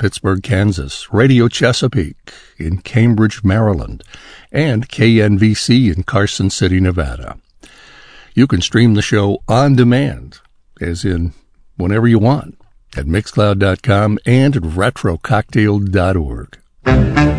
Pittsburgh, Kansas, Radio Chesapeake in Cambridge, Maryland, and KNVC in Carson City, Nevada. You can stream the show on demand, as in whenever you want, at Mixcloud.com and at RetroCocktail.org.